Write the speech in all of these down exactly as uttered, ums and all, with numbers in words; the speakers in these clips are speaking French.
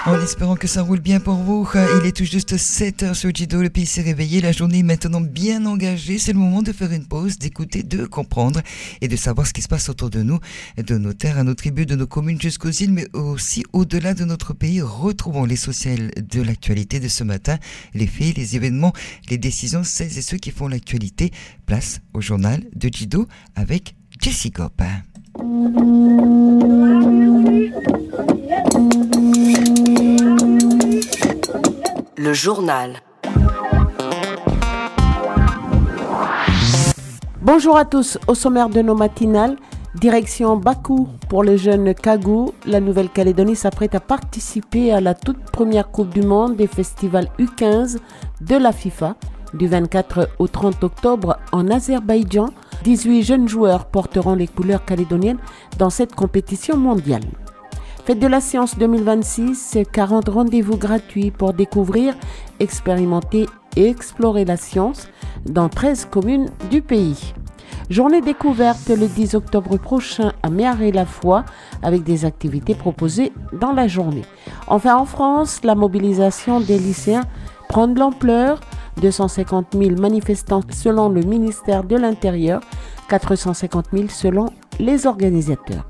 En espérant que ça roule bien pour vous, il est tout juste sept heures sur Jido, le pays s'est réveillé, la journée est maintenant bien engagée, c'est le moment de faire une pause, d'écouter, de comprendre et de savoir ce qui se passe autour de nous, de nos terres à nos tribus, de nos communes jusqu'aux îles, mais aussi au-delà de notre pays. Retrouvons l'essentiel de l'actualité de ce matin, les faits, les événements, les décisions, celles et ceux qui font l'actualité. Place au journal de Jido avec Jessie Gop. Le journal. Bonjour à tous, au sommaire de nos matinales, direction Bakou pour les jeunes Kagou. La Nouvelle-Calédonie s'apprête à participer à la toute première Coupe du Monde des festivals U quinze de la FIFA du vingt-quatre au trente octobre en Azerbaïdjan. dix-huit jeunes joueurs porteront les couleurs calédoniennes dans cette compétition mondiale. Fête de la science deux mille vingt-six, quarante rendez-vous gratuits pour découvrir, expérimenter et explorer la science dans treize communes du pays. Journée découverte le dix octobre prochain à Méharé-la-Foy avec des activités proposées dans la journée. Enfin en France, la mobilisation des lycéens prend de l'ampleur. deux cent cinquante mille manifestants selon le ministère de l'Intérieur, quatre cent cinquante mille selon les organisateurs.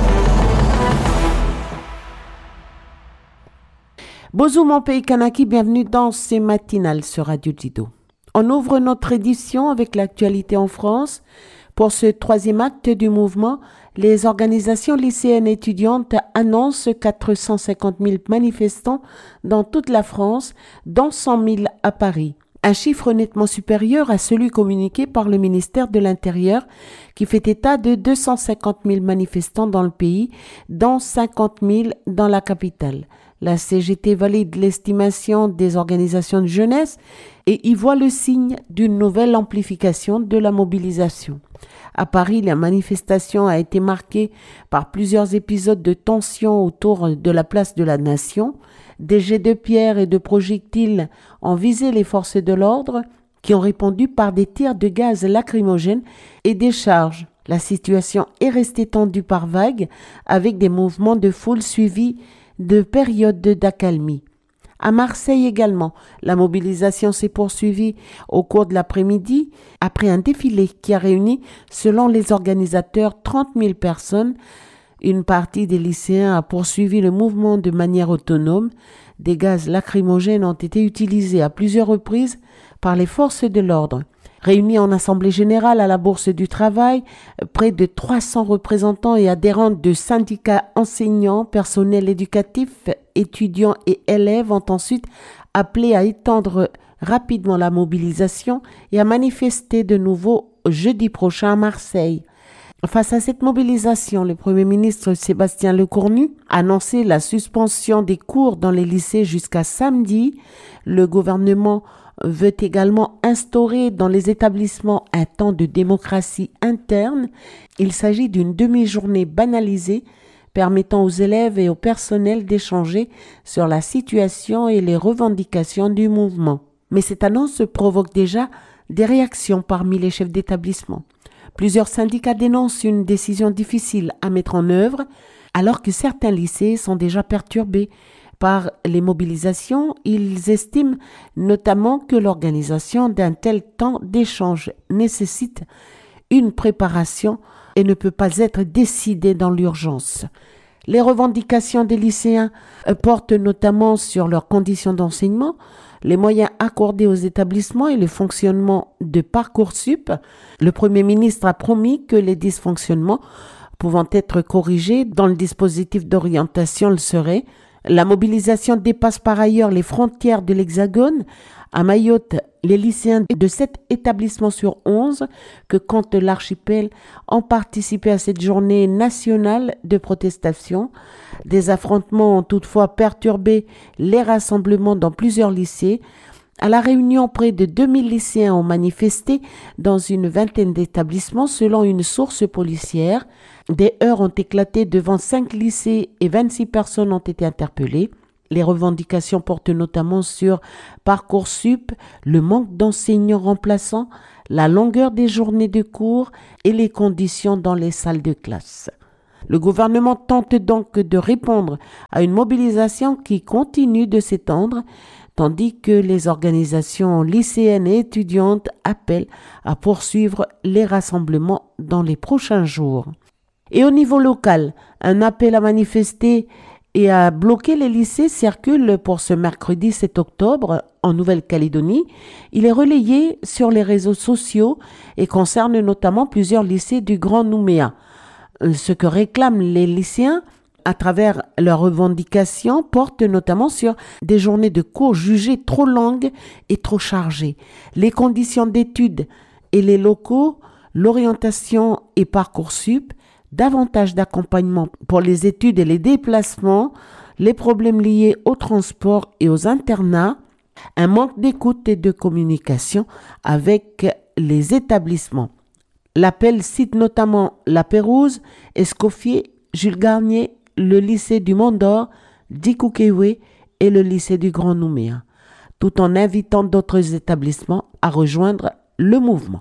Bonjour mon pays Kanaki, bienvenue dans ces matinales sur Radio Jido. On ouvre notre édition avec l'actualité en France. Pour ce troisième acte du mouvement, les organisations lycéennes étudiantes annoncent quatre cent cinquante mille manifestants dans toute la France, dont cent mille à Paris. Un chiffre nettement supérieur à celui communiqué par le ministère de l'Intérieur qui fait état de deux cent cinquante mille manifestants dans le pays, dont cinquante mille dans la capitale. La C G T valide l'estimation des organisations de jeunesse et y voit le signe d'une nouvelle amplification de la mobilisation. À Paris, la manifestation a été marquée par plusieurs épisodes de tension autour de la place de la Nation. Des jets de pierre et de projectiles ont visé les forces de l'ordre qui ont répondu par des tirs de gaz lacrymogènes et des charges. La situation est restée tendue par vagues avec des mouvements de foule suivis de périodes d'accalmie. À Marseille également, la mobilisation s'est poursuivie au cours de l'après-midi après un défilé qui a réuni, selon les organisateurs, trente mille personnes. Une partie des lycéens a poursuivi le mouvement de manière autonome. Des gaz lacrymogènes ont été utilisés à plusieurs reprises par les forces de l'ordre. Réunis en assemblée générale à la Bourse du Travail, près de trois cents représentants et adhérents de syndicats enseignants, personnels éducatifs, étudiants et élèves ont ensuite appelé à étendre rapidement la mobilisation et à manifester de nouveau jeudi prochain à Marseille. Face à cette mobilisation, le Premier ministre Sébastien Lecornu a annoncé la suspension des cours dans les lycées jusqu'à samedi. Le gouvernement veut également instaurer dans les établissements un temps de démocratie interne. Il s'agit d'une demi-journée banalisée permettant aux élèves et au personnel d'échanger sur la situation et les revendications du mouvement. Mais cette annonce provoque déjà des réactions parmi les chefs d'établissement. Plusieurs syndicats dénoncent une décision difficile à mettre en œuvre alors que certains lycées sont déjà perturbés par les mobilisations. Ils estiment notamment que l'organisation d'un tel temps d'échange nécessite une préparation et ne peut pas être décidée dans l'urgence. Les revendications des lycéens portent notamment sur leurs conditions d'enseignement, les moyens accordés aux établissements et le fonctionnement de Parcoursup. Le Premier ministre a promis que les dysfonctionnements pouvant être corrigés dans le dispositif d'orientation le seraient. La mobilisation dépasse par ailleurs les frontières de l'Hexagone. À Mayotte, les lycéens de sept établissements sur onze que compte l'archipel ont participé à cette journée nationale de protestation. Des affrontements ont toutefois perturbé les rassemblements dans plusieurs lycées. À La Réunion, près de deux mille lycéens ont manifesté dans une vingtaine d'établissements selon une source policière. Des heurts ont éclaté devant cinq lycées et vingt-six personnes ont été interpellées. Les revendications portent notamment sur Parcoursup, le manque d'enseignants remplaçants, la longueur des journées de cours et les conditions dans les salles de classe. Le gouvernement tente donc de répondre à une mobilisation qui continue de s'étendre, tandis que les organisations lycéennes et étudiantes appellent à poursuivre les rassemblements dans les prochains jours. Et au niveau local, un appel à manifester et à bloquer les lycées circule pour ce mercredi sept octobre en Nouvelle-Calédonie. Il est relayé sur les réseaux sociaux et concerne notamment plusieurs lycées du Grand Nouméa. Ce que réclament les lycéens à travers leurs revendications porte notamment sur des journées de cours jugées trop longues et trop chargées, les conditions d'études et les locaux, l'orientation et Parcoursup, davantage d'accompagnement pour les études et les déplacements, les problèmes liés au transport et aux internats, un manque d'écoute et de communication avec les établissements. L'appel cite notamment La Pérouse, Escoffier, Jules Garnier, le lycée du Mont-d'Or, Dikoukéoué et le lycée du Grand Nouméa, tout en invitant d'autres établissements à rejoindre le mouvement.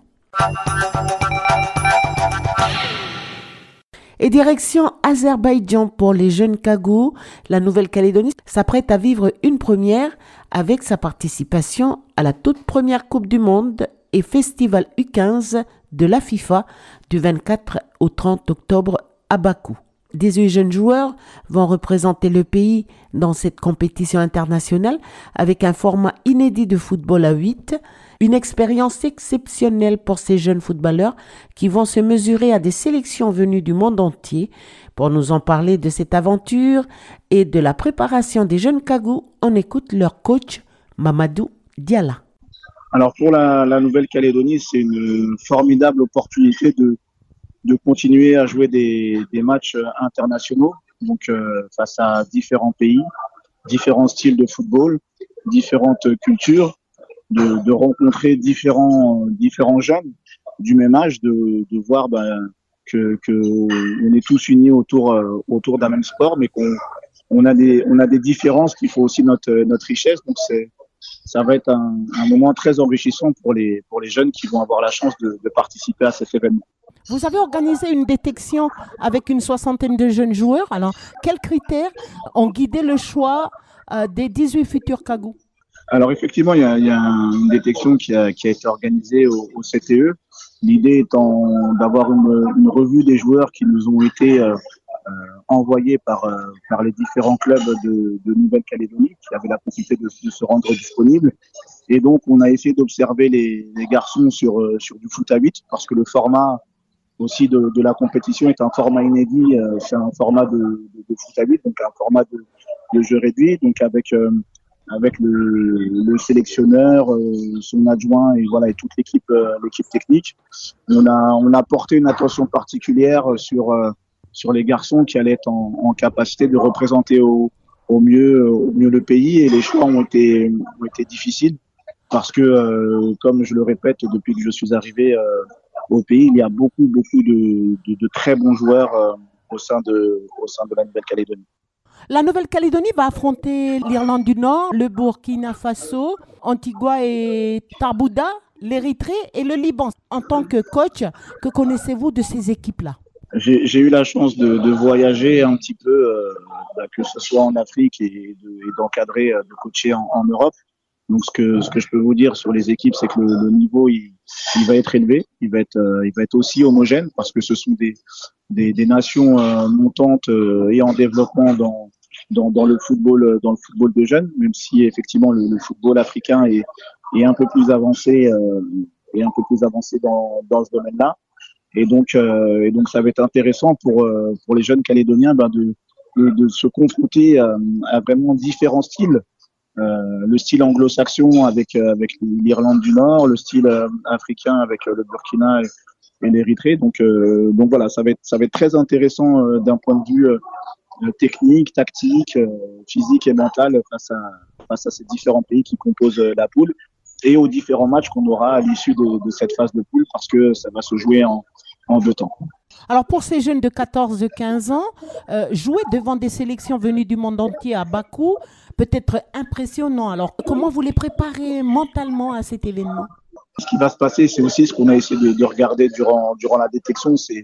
Et direction Azerbaïdjan pour les jeunes Kagou, la Nouvelle-Calédonie s'apprête à vivre une première avec sa participation à la toute première Coupe du Monde et Festival U quinze de la FIFA du vingt-quatre au trente octobre à Bakou. dix-huit jeunes joueurs vont représenter le pays dans cette compétition internationale avec un format inédit de football à huit, une expérience exceptionnelle pour ces jeunes footballeurs qui vont se mesurer à des sélections venues du monde entier. Pour nous en parler de cette aventure et de la préparation des jeunes Kagou, on écoute leur coach Mamadou Diala. Alors pour la, la Nouvelle-Calédonie, c'est une formidable opportunité de de continuer à jouer des, des matchs internationaux, donc euh, face à différents pays, différents styles de football, différentes cultures, de, de rencontrer différents différents jeunes du même âge, de, de voir ben, que, que on est tous unis autour euh, autour d'un même sport, mais qu'on on a des on a des différences qui font aussi notre notre richesse. Donc c'est ça va être un, un moment très enrichissant pour les pour les jeunes qui vont avoir la chance de, de participer à cet événement. Vous avez organisé une détection avec une soixantaine de jeunes joueurs. Alors, quels critères ont guidé le choix euh, des dix-huit futurs Kagou? Alors, effectivement, il y a, il y a une détection qui a, qui a été organisée au, au C T E. L'idée étant d'avoir une, une revue des joueurs qui nous ont été euh, euh, envoyés par, euh, par les différents clubs de, de Nouvelle-Calédonie qui avaient la possibilité de, de se rendre disponibles. Et donc, on a essayé d'observer les, les garçons sur, euh, sur du foot à huit parce que le format aussi de, de la compétition est un format inédit, euh, c'est un format de, de, de foot à huit, donc un format de, de jeu réduit, donc avec euh, avec le, le sélectionneur, euh, son adjoint et voilà et toute l'équipe euh, l'équipe technique. On a on a porté une attention particulière sur euh, sur les garçons qui allaient être en, en capacité de représenter au au mieux au mieux le pays, et les choix ont été ont été difficiles parce que euh, comme je le répète depuis que je suis arrivé euh, au pays, il y a beaucoup, beaucoup de, de, de très bons joueurs euh, au sein de, au sein de la Nouvelle-Calédonie. La Nouvelle-Calédonie va affronter l'Irlande du Nord, le Burkina Faso, Antigua et Barbuda, l'Érythrée et le Liban. En tant que coach, que connaissez-vous de ces équipes-là? J'ai, j'ai eu la chance de, de voyager un petit peu, euh, bah, que ce soit en Afrique et, de, et d'encadrer, de coacher en, en Europe. Donc ce que ce que je peux vous dire sur les équipes, c'est que le, le niveau il, il va être élevé, il va être euh, il va être aussi homogène parce que ce sont des des, des nations euh, montantes euh, et en développement dans dans dans le football dans le football de jeunes, même si effectivement le, le football africain est est un peu plus avancé euh, est un peu plus avancé dans dans ce domaine-là. Et donc euh, et donc ça va être intéressant pour euh, pour les jeunes Calédoniens ben de de, de se confronter à, à vraiment différents styles. Euh, le style anglo-saxon avec euh, avec l'Irlande du Nord, le style euh, africain avec euh, le Burkina et, et l'Érythrée. Donc euh, donc voilà, ça va être ça va être très intéressant euh, d'un point de vue euh, technique, tactique, euh, physique et mental face à face à ces différents pays qui composent euh, la poule et aux différents matchs qu'on aura à l'issue de, de cette phase de poule parce que ça va se jouer en en deux temps. Alors pour ces jeunes de quatorze à quinze ans, euh, jouer devant des sélections venues du monde entier à Bakou peut être impressionnant. Alors comment vous les préparez mentalement à cet événement? Ce qui va se passer, c'est aussi ce qu'on a essayé de, de regarder durant durant la détection, c'est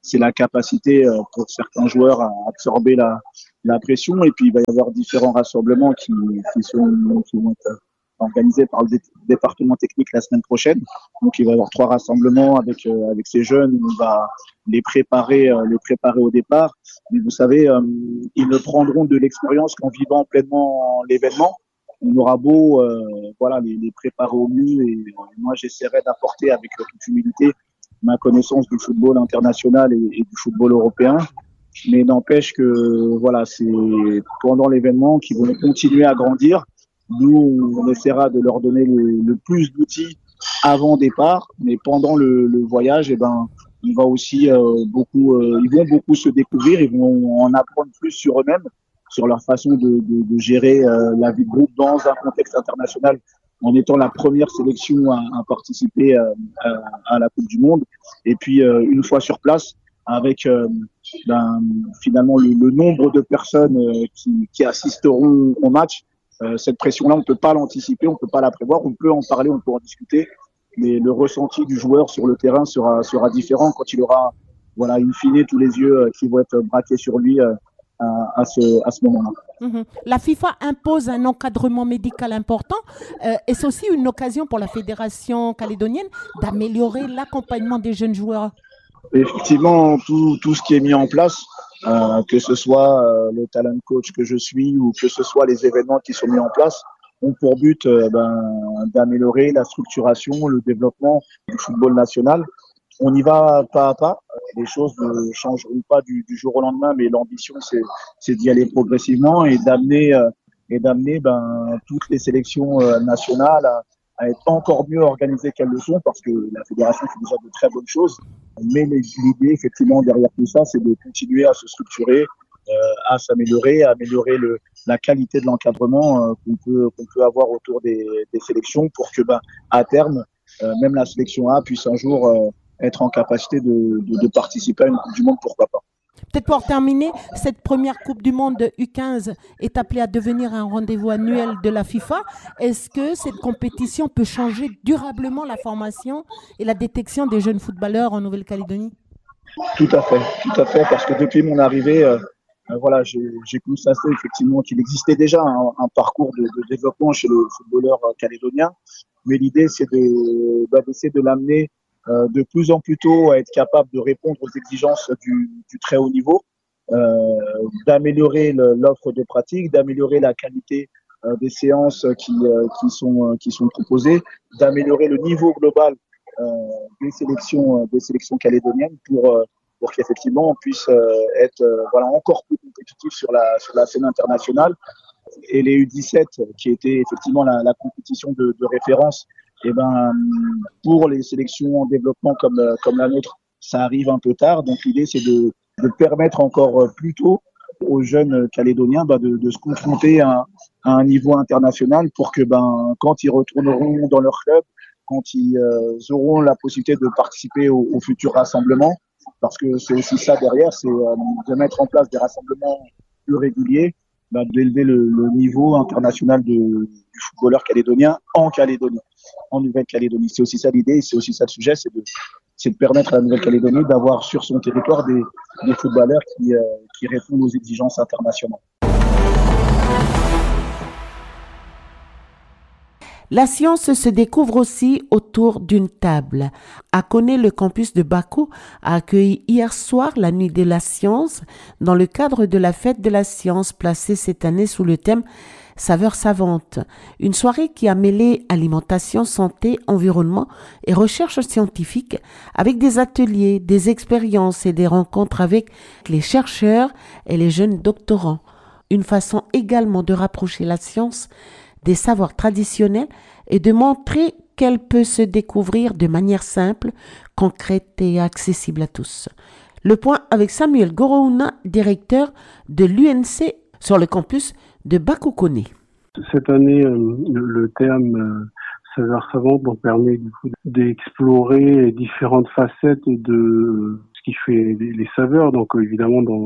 c'est la capacité euh, pour certains joueurs à absorber la, la pression. Et puis il va y avoir différents rassemblements qui, qui, sont, qui vont être organisés par le dé- département technique la semaine prochaine. Donc il va y avoir trois rassemblements avec euh, avec ces jeunes. On va les préparer, euh, les préparer au départ. Mais vous savez, euh, ils ne prendront de l'expérience qu'en vivant pleinement l'événement. On aura beau euh, voilà, les, les préparer au mieux, et euh, moi j'essaierai d'apporter avec euh, toute humilité ma connaissance du football international et, et du football européen. Mais n'empêche que voilà, c'est pendant l'événement qu'ils vont continuer à grandir. Nous, on essaiera de leur donner le, le plus d'outils avant départ, mais pendant le, le voyage, eh ben, il va aussi euh, beaucoup, euh, ils vont beaucoup se découvrir, ils vont en apprendre plus sur eux-mêmes, sur leur façon de, de, de gérer euh, la vie de groupe dans un contexte international, en étant la première sélection à, à participer euh, à, à la Coupe du Monde. Et puis euh, une fois sur place, avec euh, ben, finalement le, le nombre de personnes euh, qui, qui assisteront au match, euh, cette pression-là, on ne peut pas l'anticiper, on ne peut pas la prévoir, on peut en parler, on peut en discuter, mais le ressenti du joueur sur le terrain sera, sera différent quand il aura, voilà, in fine, tous les yeux euh, qui vont être braqués sur lui euh, à, à ce, à ce moment-là. Mmh. La FIFA impose un encadrement médical important euh, et c'est aussi une occasion pour la fédération calédonienne d'améliorer l'accompagnement des jeunes joueurs. Effectivement, tout, tout ce qui est mis en place, euh, que ce soit euh, le talent coach que je suis ou que ce soit les événements qui sont mis en place, ont pour but euh, ben, d'améliorer la structuration, le développement du football national. On y va pas à pas. Les choses ne changeront pas du, du jour au lendemain, mais l'ambition, c'est, c'est d'y aller progressivement et d'amener, euh, et d'amener ben, toutes les sélections euh, nationales à, à être encore mieux organisées qu'elles le sont, parce que la fédération fait déjà de très bonnes choses. Mais l'idée, effectivement, derrière tout ça, c'est de continuer à se structurer, euh, à s'améliorer, à améliorer le, la qualité de l'encadrement euh, qu'on peut, qu'on peut avoir autour des, des sélections pour que, ben, à terme, euh, même la sélection A puisse un jour euh, être en capacité de, de, de participer à une Coupe du Monde, pourquoi pas. Peut-être pour terminer, cette première Coupe du Monde de U quinze est appelée à devenir un rendez-vous annuel de la FIFA. Est-ce que cette compétition peut changer durablement la formation et la détection des jeunes footballeurs en Nouvelle-Calédonie ? Tout à fait, tout à fait, parce que depuis mon arrivée, euh, euh, voilà, j'ai, j'ai constaté effectivement qu'il existait déjà un, un parcours de, de développement chez le footballeur calédonien, mais l'idée c'est de, bah, d'essayer de l'amener euh, de plus en plus tôt à être capable de répondre aux exigences du, du très haut niveau, euh, d'améliorer le, l'offre de pratique, d'améliorer la qualité euh, des séances qui, euh, qui, sont, euh, qui sont proposées, d'améliorer le niveau global euh, des sélections, euh, des sélections calédoniennes pour, euh, pour qu'effectivement on puisse euh, être euh, voilà, encore plus compétitif sur la, sur la scène internationale. Et les U dix-sept, qui était effectivement la, la compétition de, de référence, et ben, pour les sélections en développement comme, comme la nôtre, ça arrive un peu tard. Donc l'idée, c'est de, de permettre encore plus tôt aux jeunes Calédoniens ben, de, de se confronter à, à un niveau international pour que ben, quand ils retourneront dans leur club, quand ils euh, auront la possibilité de participer au, au futur rassemblement, parce que c'est aussi ça derrière, c'est euh, de mettre en place des rassemblements plus réguliers, ben, d'élever le, le niveau international de, du footballeur calédonien en Calédonie, en Nouvelle-Calédonie. C'est aussi ça l'idée, c'est aussi ça le sujet, c'est de, c'est de permettre à la Nouvelle-Calédonie d'avoir sur son territoire des, des footballeurs qui, euh, qui répondent aux exigences internationales. La science se découvre aussi autour d'une table. Akone, le campus de Bakou, a accueilli hier soir la Nuit de la Science dans le cadre de la Fête de la Science placée cette année sous le thème Saveurs savantes. Une soirée qui a mêlé alimentation, santé, environnement et recherche scientifique avec des ateliers, des expériences et des rencontres avec les chercheurs et les jeunes doctorants. Une façon également de rapprocher la science des savoirs traditionnels et de montrer qu'elle peut se découvrir de manière simple, concrète et accessible à tous. Le point avec Samuel Gorouna, directeur de l'U N C sur le campus de Bakou-Koné. Cette année, le, le thème euh, saveurs savantes nous permet du coup d'explorer différentes facettes de ce qui fait les, les saveurs. Donc évidemment, dans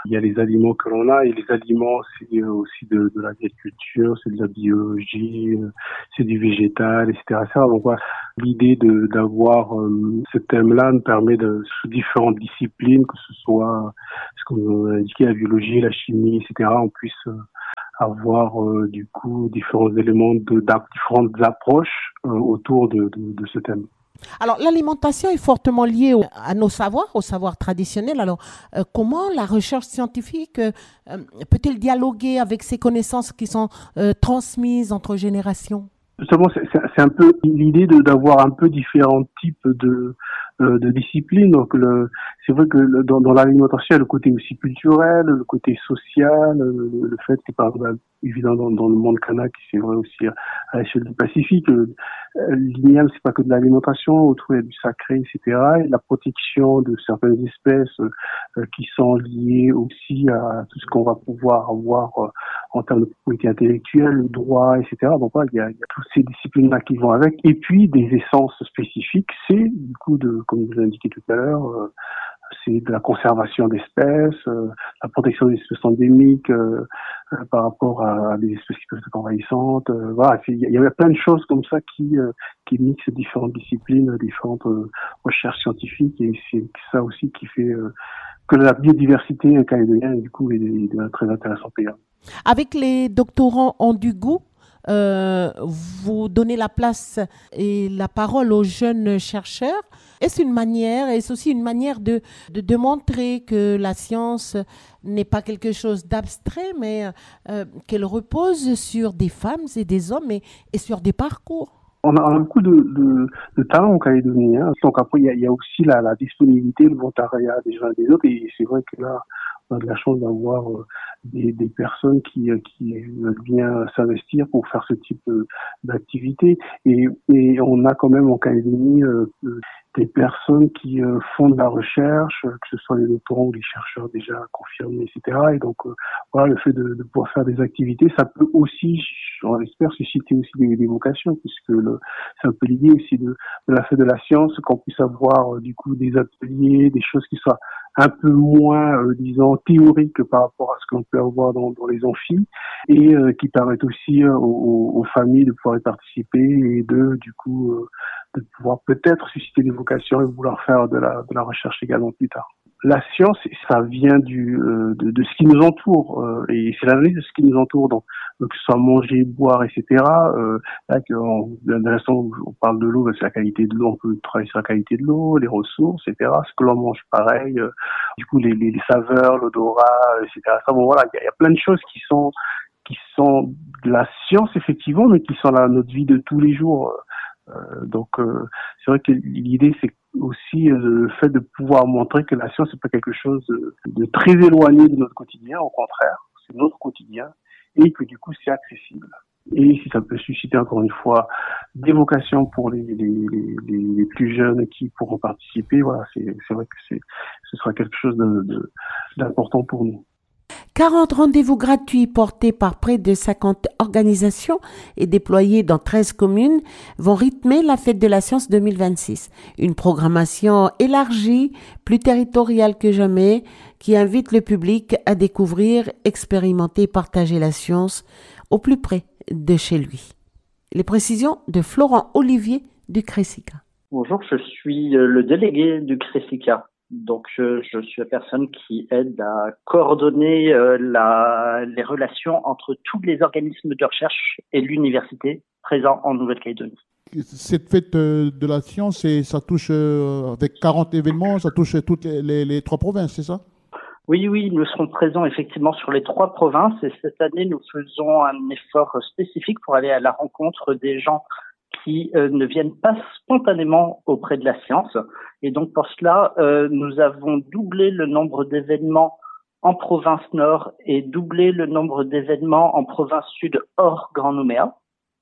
il y a les aliments que l'on a, et les aliments, c'est aussi de, de l'agriculture, c'est de la biologie, c'est du végétal, et cetera et cetera. Donc voilà, l'idée de d'avoir euh, ce thème-là nous permet de, sous différentes disciplines, que ce soit, ce qu'on a indiqué, la biologie, la chimie, et cetera, on puisse euh, avoir euh, du coup différents éléments de, de différentes approches euh, autour de, de, de ce thème. Alors, l'alimentation est fortement liée au, à nos savoirs, aux savoirs traditionnels. Alors, euh, comment la recherche scientifique euh, peut-elle dialoguer avec ces connaissances qui sont euh, transmises entre générations? Justement, c'est, c'est, c'est un peu l'idée de, d'avoir un peu différents types de, euh, de disciplines. Donc, le, c'est vrai que le, dans, dans l'alimentation, il y a le côté aussi culturel, le côté social, le, le fait que, par exemple, évidemment, dans, dans le monde kanak, c'est vrai aussi à l'échelle du Pacifique, euh, l'I N I A M, c'est pas que de l'alimentation, autour il y a du sacré, et cetera. Et la protection de certaines espèces euh, qui sont liées aussi à tout ce qu'on va pouvoir avoir euh, en termes de propriété intellectuelle, le droit, et cetera. Donc, voilà, il y a, il y a toutes ces disciplines-là qui vont avec. Et puis, des essences spécifiques, c'est, du coup, de, comme je vous l'ai indiqué tout à l'heure, euh, c'est de la conservation d'espèces, euh, la protection des espèces endémiques euh, euh, par rapport à, à des espèces qui peuvent être envahissantes. Euh, voilà, il y, y a plein de choses comme ça qui euh, qui mixent différentes disciplines, différentes euh, recherches scientifiques, et c'est ça aussi qui fait euh, que la biodiversité calédonienne, du coup, est, est très intéressante. Avec les doctorants en Dougou, Euh, vous donnez la place et la parole aux jeunes chercheurs. Est-ce une manière, est-ce aussi une manière de, de, de montrer que la science n'est pas quelque chose d'abstrait, mais euh, qu'elle repose sur des femmes et des hommes et, et sur des parcours? On a, on a beaucoup de, de, de talents en Calédonie. Hein. Donc après, il y a, il y a aussi la, la disponibilité, le volontariat des uns et des autres. Et c'est vrai que là, on a de la chance d'avoir euh, des, des personnes qui, qui veulent bien s'investir pour faire ce type euh, d'activité. Et, et on a quand même en Calédonie euh, des personnes qui euh, font de la recherche, que ce soit les doctorants ou les chercheurs déjà confirmés, et cetera. Et donc, euh, voilà, le fait de, de pouvoir faire des activités, ça peut aussi, on espère, susciter aussi des, des vocations, puisque le, c'est un peu l'idée aussi de, de la fête de la science, qu'on puisse avoir euh, du coup des ateliers, des choses qui soient un peu moins, euh, disons, théoriques par rapport à ce qu'on peut avoir dans, dans les amphis, et euh, qui permettent aussi euh, aux, aux familles de pouvoir y participer et de, du coup, euh, de pouvoir peut-être susciter des vocations et vouloir faire de la, de la recherche également plus tard. La science, ça vient du, euh, de, de ce qui nous entoure, euh, et c'est l'analyse de ce qui nous entoure, donc, donc que ce soit manger, boire, et cetera. Euh, là, de l'instant où on parle de l'eau, c'est la qualité de l'eau, on peut travailler sur la qualité de l'eau, les ressources, et cetera. Ce que l'on mange, pareil. Euh, du coup, les, les, les saveurs, l'odorat, et cetera. Ça, bon, voilà, il y, y a plein de choses qui sont qui sont de la science effectivement, mais qui sont dans notre vie de tous les jours. Euh, donc, euh, c'est vrai que l'idée, c'est aussi euh, le fait de pouvoir montrer que la science, c'est pas quelque chose de, de très éloigné de notre quotidien. Au contraire, c'est notre quotidien, et que du coup, c'est accessible. Et si ça peut susciter encore une fois des vocations pour les, les, les, les plus jeunes qui pourront participer, voilà, c'est, c'est vrai que c'est, ce sera quelque chose de, de, d'important pour nous. quarante rendez-vous gratuits portés par près de cinquante organisations et déployés dans treize communes vont rythmer la Fête de la Science deux mille vingt-six. Une programmation élargie, plus territoriale que jamais, qui invite le public à découvrir, expérimenter, partager la science au plus près de chez lui. Les précisions de Florent Olivier du Cressica. Bonjour, je suis le délégué du Cressica. Donc, je, je suis la personne qui aide à coordonner euh, la, les relations entre tous les organismes de recherche et l'université présents en Nouvelle-Calédonie. Cette fête de la science, et ça touche, euh, avec quarante événements, ça touche toutes les, les, les trois provinces, c'est ça? Oui, oui, nous serons présents effectivement sur les trois provinces, et cette année, nous faisons un effort spécifique pour aller à la rencontre des gens qui euh, ne viennent pas spontanément auprès de la science. Et donc pour cela, euh, nous avons doublé le nombre d'événements en province nord et doublé le nombre d'événements en province sud hors Grand Nouméa.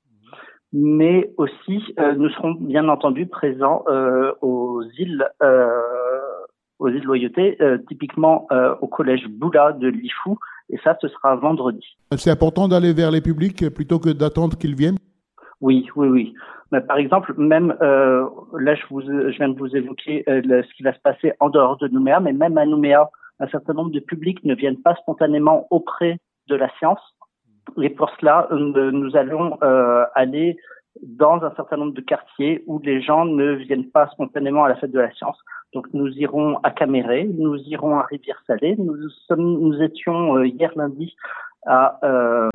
Mais aussi, euh, nous serons bien entendu présents euh, aux îles euh, aux îles Loyauté, euh, typiquement euh, au collège Boula de Lifou. Et ça, ce sera vendredi. C'est important d'aller vers les publics plutôt que d'attendre qu'ils viennent? Oui, oui, oui. Mais par exemple, même euh, là, je, vous, je viens de vous évoquer euh, le, ce qui va se passer en dehors de Nouméa, mais même à Nouméa, un certain nombre de publics ne viennent pas spontanément auprès de la science. Et pour cela, euh, nous allons euh, aller dans un certain nombre de quartiers où les gens ne viennent pas spontanément à la fête de la science. Donc nous irons à Caméré, nous irons à Rivière-Salée. Nous sommes, nous étions euh, hier lundi à, euh,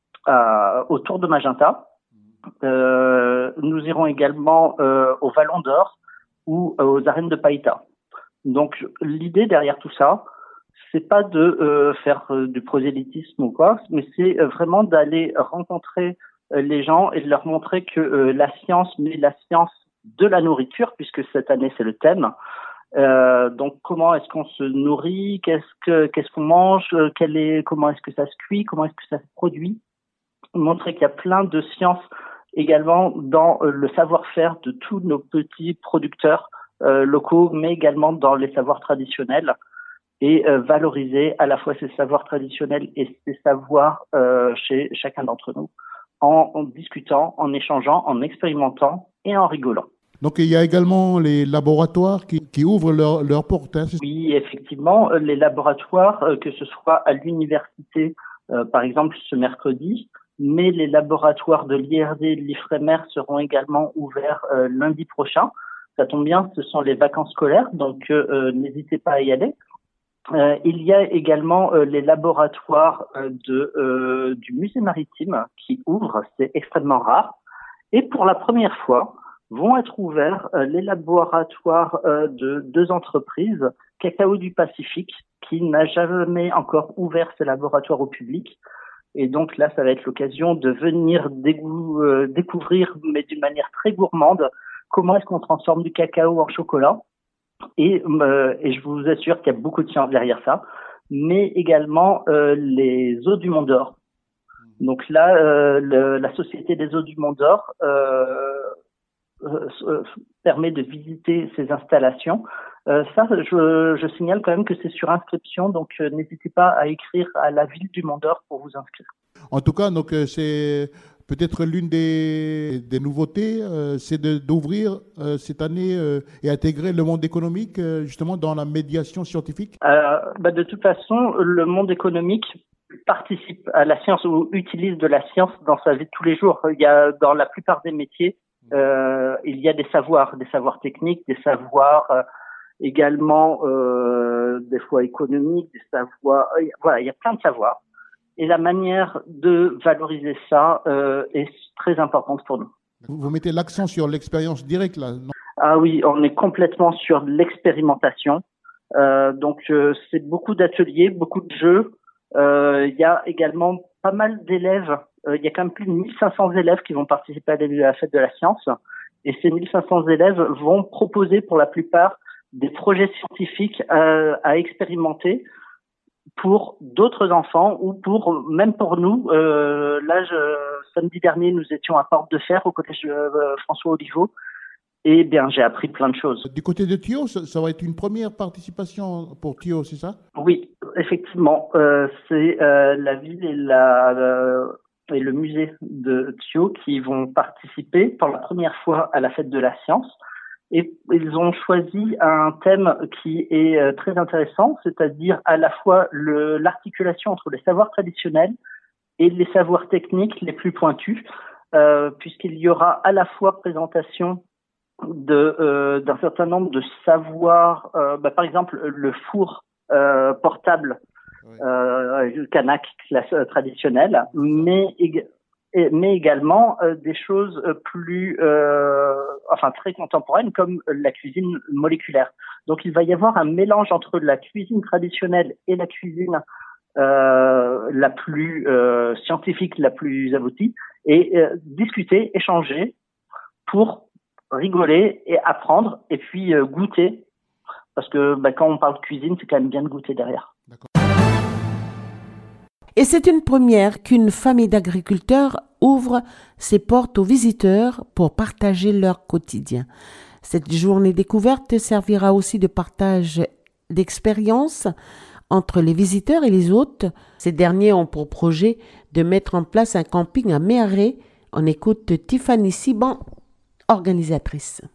à autour de Magenta. Euh, nous irons également euh, au Vallon d'Or ou euh, aux arènes de Païta. Donc l'idée derrière tout ça, c'est pas de euh, faire euh, du prosélytisme ou quoi, mais c'est euh, vraiment d'aller rencontrer euh, les gens et de leur montrer que euh, la science, mais la science de la nourriture, puisque cette année c'est le thème. Euh, donc comment est-ce qu'on se nourrit, qu'est-ce que qu'est-ce qu'on mange, euh, quel est, comment est-ce que ça se cuit, comment est-ce que ça se produit. Montrer qu'il y a plein de sciences également dans euh, le savoir-faire de tous nos petits producteurs euh, locaux, mais également dans les savoirs traditionnels. Et euh, valoriser à la fois ces savoirs traditionnels et ces savoirs euh, chez chacun d'entre nous, en, en discutant, en échangeant, en expérimentant et en rigolant. Donc il y a également les laboratoires qui, qui ouvrent leurs leur portes. Hein, oui, effectivement, les laboratoires, euh, que ce soit à l'université, euh, par exemple ce mercredi, mais les laboratoires de l'I R D et de l'Ifremer seront également ouverts euh, lundi prochain. Ça tombe bien, ce sont les vacances scolaires, donc euh, n'hésitez pas à y aller. Euh, il y a également euh, les laboratoires euh, de, euh, du musée maritime qui ouvrent, c'est extrêmement rare. Et pour la première fois, vont être ouverts euh, les laboratoires euh, de deux entreprises, Cacao du Pacifique, qui n'a jamais encore ouvert ses laboratoires au public. Et donc là, ça va être l'occasion de venir dégou- euh, découvrir, mais d'une manière très gourmande, comment est-ce qu'on transforme du cacao en chocolat. Et, euh, et je vous assure qu'il y a beaucoup de science derrière ça, mais également euh, les eaux du Mont d'Or. Donc là, euh, le, la Société des eaux du Mont d'Or euh, euh, permet de visiter ces installations. Euh, ça, je, je signale quand même que c'est sur inscription, donc euh, n'hésitez pas à écrire à la ville du Mont d'Or pour vous inscrire. En tout cas, donc euh, c'est peut-être l'une des, des nouveautés, euh, c'est de, d'ouvrir euh, cette année euh, et intégrer le monde économique euh, justement dans la médiation scientifique. Euh, bah de toute façon, le monde économique participe à la science ou utilise de la science dans sa vie de tous les jours. Il y a dans la plupart des métiers, euh, il y a des savoirs, des savoirs techniques, des savoirs euh, également euh, des fois économiques, des savoirs. Euh, voilà, il y a plein de savoirs. Et la manière de valoriser ça euh, est très importante pour nous. Vous mettez l'accent sur l'expérience directe là, non ? Ah oui, on est complètement sur l'expérimentation. Euh, donc euh, c'est beaucoup d'ateliers, beaucoup de jeux. Euh, il y a également pas mal d'élèves. Euh, il y a quand même plus de mille cinq cents élèves qui vont participer à la fête de la science. Et ces mille cinq cents élèves vont proposer pour la plupart des projets scientifiques euh, à expérimenter pour d'autres enfants ou pour même pour nous. Euh, là, je, samedi dernier, nous étions à Porte de Fer au collège euh, François Oliveau. Et bien, j'ai appris plein de choses. Du côté de Thio, ça, ça va être une première participation pour Thio, c'est ça ? Oui, effectivement. Euh, c'est euh, la ville et, la, euh, et le musée de Thio qui vont participer pour la première fois à la fête de la science. Et ils ont choisi un thème qui est euh, très intéressant, c'est-à-dire à la fois le, l'articulation entre les savoirs traditionnels et les savoirs techniques les plus pointus, euh, puisqu'il y aura à la fois présentation de euh, d'un certain nombre de savoirs, euh, bah, par exemple le four euh, portable, oui. euh, Canac classe, euh, traditionnel, mais ég- et, mais également euh, des choses plus, euh, enfin très contemporaines comme la cuisine moléculaire. Donc il va y avoir un mélange entre la cuisine traditionnelle et la cuisine euh, la plus euh, scientifique, la plus aboutie, et euh, discuter, échanger pour rigoler et apprendre et puis euh, goûter, parce que bah, quand on parle de cuisine, c'est quand même bien de goûter derrière. D'accord. Et c'est une première qu'une famille d'agriculteurs ouvre ses portes aux visiteurs pour partager leur quotidien. Cette journée découverte servira aussi de partage d'expériences entre les visiteurs et les hôtes. Ces derniers ont pour projet de mettre en place un camping à Méharé. On écoute Tiffany Siban, organisatrice. À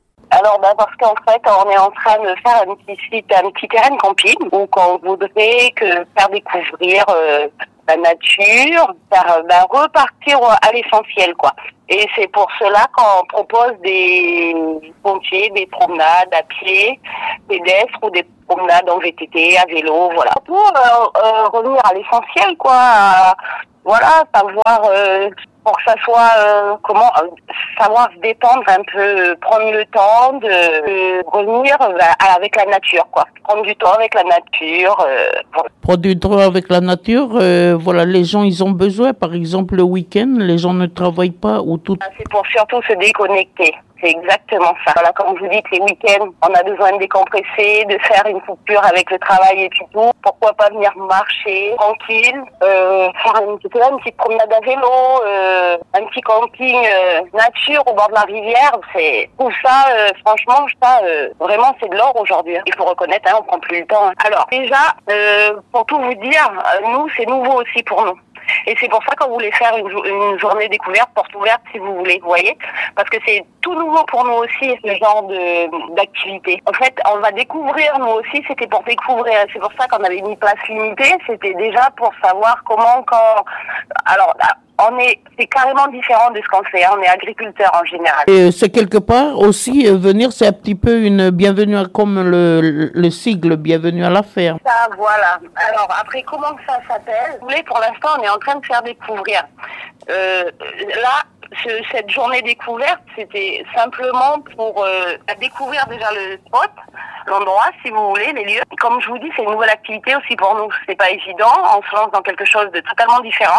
Alors, bah, parce qu'en fait, on est en train de faire un petit site, un petit terrain de camping où on voudrait que faire découvrir euh, la nature, faire bah, repartir à l'essentiel, quoi. Et c'est pour cela qu'on propose des sentiers, des promenades à pied, pédestres ou des promenades en V T T, à vélo, voilà. Pour euh, euh, revenir à l'essentiel, quoi. À, voilà, savoir euh, pour que ça soit euh, comment euh, savoir se détendre un peu, prendre le temps de euh, revenir bah, avec la nature, quoi. Prendre du temps avec la nature. Euh, voilà. Prendre du temps avec la nature, euh, voilà, les gens ils ont besoin, par exemple le week-end, les gens ne travaillent pas ou tout. C'est pour surtout se déconnecter. C'est exactement ça. Voilà, comme vous dites, les week-ends, on a besoin de décompresser, de faire une coupure avec le travail et puis tout. Pourquoi pas venir marcher tranquille, euh, faire une petite, une petite promenade à vélo, euh, un petit camping euh, nature au bord de la rivière. C'est tout ça, euh, franchement, ça, euh, vraiment, c'est de l'or aujourd'hui. Il faut reconnaître, hein, on prend plus le temps. Alors déjà, euh, pour tout vous dire, nous, c'est nouveau aussi pour nous. Et c'est pour ça qu'on voulait faire une, jo- une journée découverte, porte ouverte si vous voulez, vous voyez, parce que c'est tout nouveau pour nous aussi ce genre de d'activité. En fait, on va découvrir, nous aussi, c'était pour découvrir. C'est pour ça qu'on avait mis place limitée, c'était déjà pour savoir comment, quand... Alors, on est, c'est carrément différent de ce qu'on fait, hein. On est agriculteur en général. Et c'est quelque part aussi, euh, venir, c'est un petit peu une bienvenue, à, comme le, le, le sigle, bienvenue à la ferme. Ça, voilà. Alors, après, comment ça s'appelle? Vous voulez, pour l'instant, on est en train de faire découvrir. Euh, là, ce, cette journée découverte, c'était simplement pour euh, découvrir déjà le spot, l'endroit, si vous voulez, les lieux. Comme je vous dis, c'est une nouvelle activité aussi pour nous. C'est pas évident. On se lance dans quelque chose de totalement différent.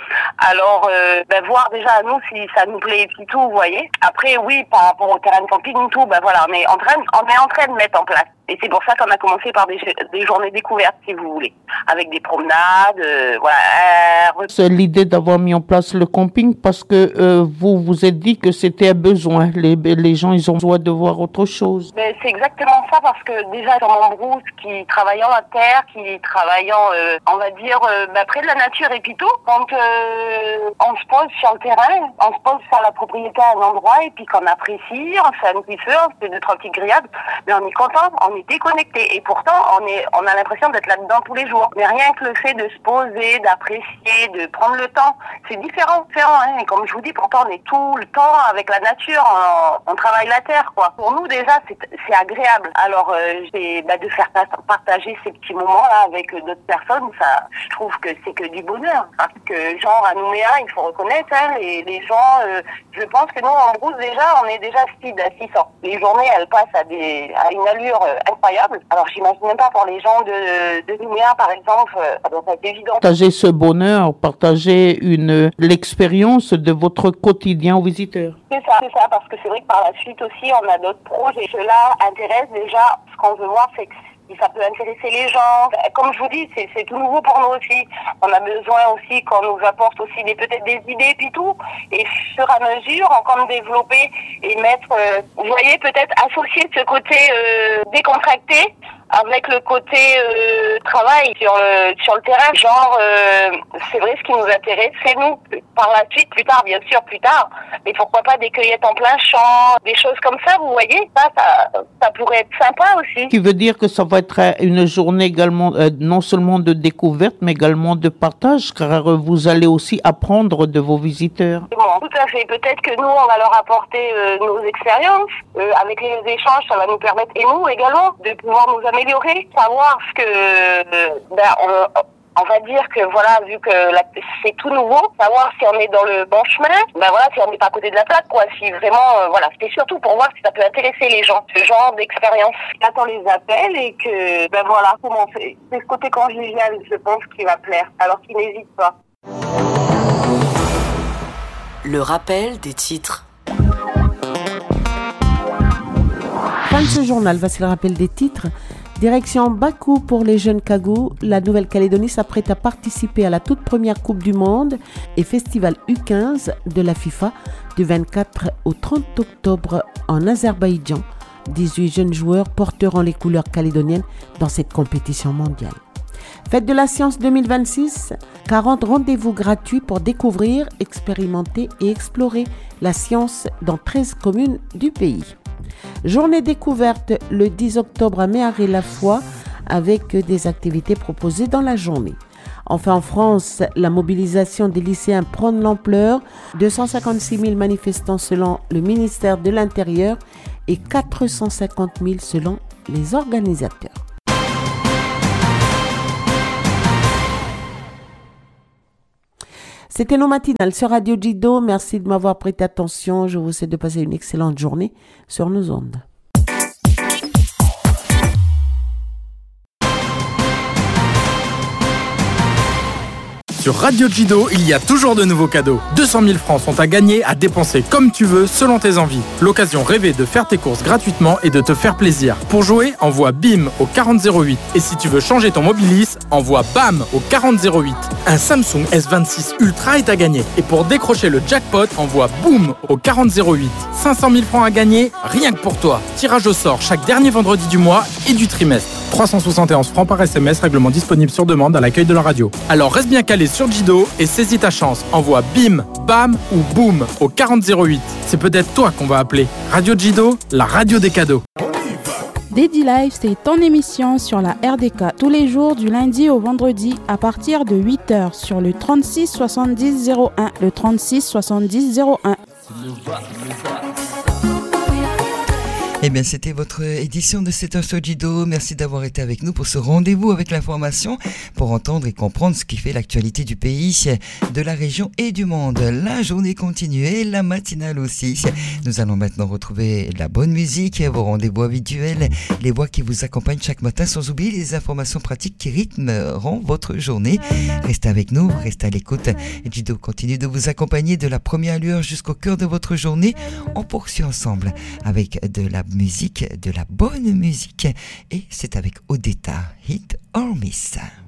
Alors, euh, ben, voir déjà à nous si ça nous plaît et puis tout, vous voyez. Après, oui, par rapport au terrain de camping et tout, ben voilà, on est en train, on est en train de mettre en place. Et c'est pour ça qu'on a commencé par des, des journées découvertes, si vous voulez, avec des promenades, euh, voilà. Euh... C'est l'idée d'avoir mis en place le camping parce que euh, vous vous êtes dit que c'était un besoin. Les, les gens, ils ont besoin de voir autre chose. Mais c'est exactement ça parce que déjà dans mon brousse, qui travaillant la terre, qui travaillant, euh, on va dire, euh, bah, près de la nature et puis tout, quand euh, on se pose sur le terrain, on se pose sur la propriété à un endroit et puis qu'on apprécie, on fait un petit feu, on fait deux trois petites grillades, mais on est content, on est déconnecté et pourtant on est, on a l'impression d'être là-dedans tous les jours. Mais rien que le fait de se poser, d'apprécier, de prendre le temps, c'est différent, différent. Hein. Et comme je vous dis, pourtant on est tout le temps avec la nature, on, on travaille la terre, quoi. Pour nous déjà, c'est, c'est agréable. Alors euh, j'ai bah, de faire partager ces petits moments-là avec d'autres personnes, ça, je trouve que c'est que du bonheur. Parce que genre à Nouméa, il faut reconnaître, hein, les, les gens, euh, je pense que nous en brousse déjà, on est déjà speed à six cents. Les journées, elles passent à des, à une allure euh, incroyable. Alors j'imagine même pas pour les gens de, de Nouméa, par exemple, euh, ça doit être évident. Partager ce bonheur, partager une l'expérience de votre quotidien aux visiteurs. C'est ça, c'est ça, parce que c'est vrai que par la suite aussi, on a d'autres projets. Cela intéresse déjà, ce qu'on veut voir, c'est que ça peut intéresser les gens. Comme je vous dis, c'est, c'est tout nouveau pour nous aussi. On a besoin aussi qu'on nous apporte aussi des, peut-être des idées puis tout. Et sur à mesure, on comme développer et mettre, euh, vous voyez, peut-être associer ce côté euh, décontracté avec le côté euh, travail sur le sur le terrain. Genre, euh, c'est vrai, ce qui nous intéresse, c'est nous. Par la suite, plus tard, bien sûr, plus tard. Mais pourquoi pas des cueillettes en plein champ, des choses comme ça, vous voyez. Ça, ça, ça pourrait être sympa aussi. Ce qui veut dire que ça va être une journée également, euh, non seulement de découverte, mais également de partage, car vous allez aussi apprendre de vos visiteurs. Bon, tout à fait. Peut-être que nous, on va leur apporter euh, nos expériences. Euh, avec les échanges, ça va nous permettre, et nous également, de pouvoir nous améliorer, savoir ce que, euh, ben, on, on va dire que voilà, vu que la, c'est tout nouveau, savoir si on est dans le bon chemin, ben voilà, si on n'est pas à côté de la plaque, quoi, si vraiment, euh, voilà, c'était surtout pour voir si ça peut intéresser les gens, ce genre d'expérience. Quand on les appelle et que, ben voilà, comment on fait, c'est ce côté convivial, je pense, qui va plaire, alors qu'ils n'hésitent pas. Le rappel des titres. Fin de ce journal, voici le rappel des titres. Direction Bakou pour les jeunes Kagou. La Nouvelle-Calédonie s'apprête à participer à la toute première Coupe du Monde et Festival U quinze de la FIFA du vingt-quatre au trente octobre en Azerbaïdjan. dix-huit jeunes joueurs porteront les couleurs calédoniennes dans cette compétition mondiale. Fête de la science deux mille vingt-six, quarante rendez-vous gratuits pour découvrir, expérimenter et explorer la science dans treize communes du pays. Journée découverte le dix octobre à Méharry-la-Foy avec des activités proposées dans la journée. Enfin, en France, la mobilisation des lycéens prend de l'ampleur. deux cent cinquante-six mille manifestants selon le ministère de l'Intérieur et quatre cent cinquante mille selon les organisateurs. C'était nos matinales sur Radio Jido. Merci de m'avoir prêté attention. Je vous souhaite de passer une excellente journée sur nos ondes. Sur Radio Jido, il y a toujours de nouveaux cadeaux. deux cent mille francs sont à gagner, à dépenser comme tu veux, selon tes envies. L'occasion rêvée de faire tes courses gratuitement et de te faire plaisir. Pour jouer, envoie BIM au quarante zéro huit. Et si tu veux changer ton Mobilis, envoie BAM au quarante zéro huit. Un Samsung S vingt-six Ultra est à gagner. Et pour décrocher le jackpot, envoie BOOM au quarante zéro huit. cinq cent mille francs à gagner, rien que pour toi. Tirage au sort chaque dernier vendredi du mois et du trimestre. trois cent soixante et onze francs par S M S, règlement disponible sur demande à l'accueil de la radio. Alors reste bien calé sur Jido et saisis ta chance. Envoie BIM, BAM ou BOOM au quarante zéro huit. C'est peut-être toi qu'on va appeler. Radio Jido, la radio des cadeaux. Daddy Life, c'est ton émission sur la R D K tous les jours du lundi au vendredi à partir de huit heures sur le trente-six soixante-dix zéro un. Le trente-six soixante-dix zéro un. Eh bien, c'était votre édition de sept heures sur Jido. Merci d'avoir été avec nous pour ce rendez-vous avec l'information, pour entendre et comprendre ce qui fait l'actualité du pays, de la région et du monde. La journée continue et la matinale aussi. Nous allons maintenant retrouver la bonne musique, vos rendez-vous habituels, les voix qui vous accompagnent chaque matin, sans oublier les informations pratiques qui rythmeront votre journée. Restez avec nous, restez à l'écoute. Jido continue de vous accompagner de la première lueur jusqu'au cœur de votre journée. On poursuit ensemble avec de la musique, de la bonne musique, et c'est avec Odetta, Hit or Miss.